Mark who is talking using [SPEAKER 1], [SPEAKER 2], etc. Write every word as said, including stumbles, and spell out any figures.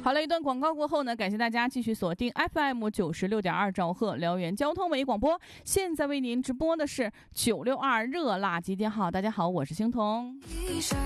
[SPEAKER 1] 好了，一段广告过后呢，感谢大家继续锁定 F M 九十六点二兆赫辽源交通文艺广播。现在为您直播的是九六二热辣集结号。大家好，我是星彤。